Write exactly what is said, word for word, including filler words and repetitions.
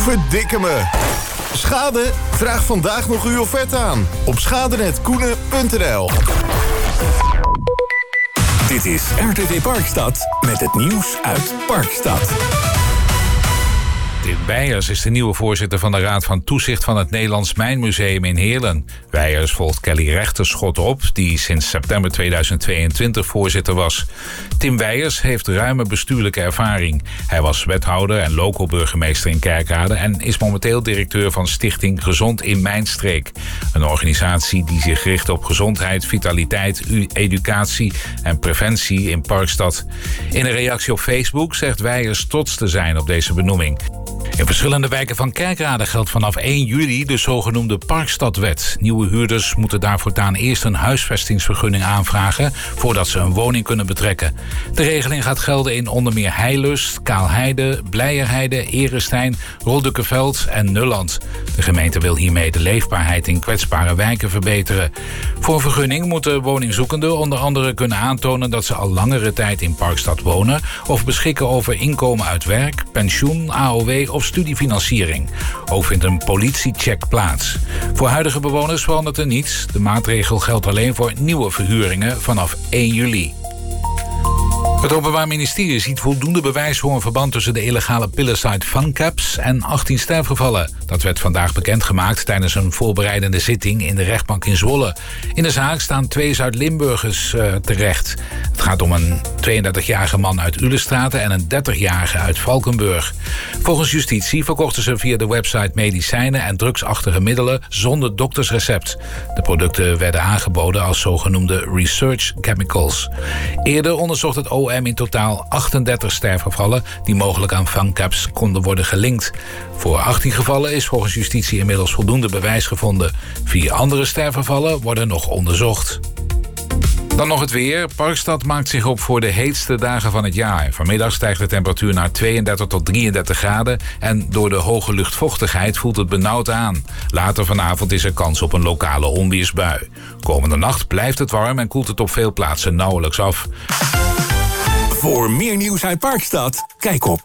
Verdikke me. Schade? Vraag vandaag nog uw offerte aan op schadenet koenen punt n l. Dit is R T V Parkstad met het nieuws uit Parkstad. Tim Weijers is de nieuwe voorzitter van de Raad van Toezicht van het Nederlands Mijnmuseum in Heerlen. Weijers volgt Kelly Rechterschot op, die sinds september tweeduizend tweeëntwintig voorzitter was. Tim Weijers heeft ruime bestuurlijke ervaring. Hij was wethouder en loco-burgemeester in Kerkrade en is momenteel directeur van Stichting Gezond in Mijnstreek. Een organisatie die zich richt op gezondheid, vitaliteit, educatie en preventie in Parkstad. In een reactie op Facebook zegt Weijers trots te zijn op deze benoeming. In verschillende wijken van Kerkrade geldt vanaf één juli de zogenoemde Parkstadwet. Nieuwe huurders moeten daar voortaan eerst een huisvestingsvergunning aanvragen voordat ze een woning kunnen betrekken. De regeling gaat gelden in onder meer Heilust, Kaalheide, Blijerheide, Erestein, Roldukkerveld en Nulland. De gemeente wil hiermee de leefbaarheid in kwetsbare wijken verbeteren. Voor een vergunning moeten woningzoekenden onder andere kunnen aantonen dat ze al langere tijd in Parkstad wonen of beschikken over inkomen uit werk, pensioen, A O W of studiefinanciering. Ook vindt een politiecheck plaats. Voor huidige bewoners verandert er niets. De maatregel geldt alleen voor nieuwe verhuringen vanaf één juli. Het Openbaar Ministerie ziet voldoende bewijs voor een verband tussen de illegale pillensite Funcaps en achttien sterfgevallen. Dat werd vandaag bekendgemaakt tijdens een voorbereidende zitting in de rechtbank in Zwolle. In de zaak staan twee Zuid-Limburgers uh, terecht. Het gaat om een tweeëndertigjarige man uit Ulestraten en een dertigjarige uit Valkenburg. Volgens justitie verkochten ze via de website medicijnen en drugsachtige middelen zonder doktersrecept. De producten werden aangeboden als zogenoemde research chemicals. Eerder onderzocht het O M in totaal achtendertig sterfgevallen die mogelijk aan Funcaps konden worden gelinkt. Voor achttien gevallen is volgens justitie inmiddels voldoende bewijs gevonden. Vier andere sterfgevallen worden nog onderzocht. Dan nog het weer. Parkstad maakt zich op voor de heetste dagen van het jaar. Vanmiddag stijgt de temperatuur naar tweeëndertig tot drieëndertig graden... en door de hoge luchtvochtigheid voelt het benauwd aan. Later vanavond is er kans op een lokale onweersbui. Komende nacht blijft het warm en koelt het op veel plaatsen nauwelijks af. Voor meer nieuws uit Parkstad, kijk op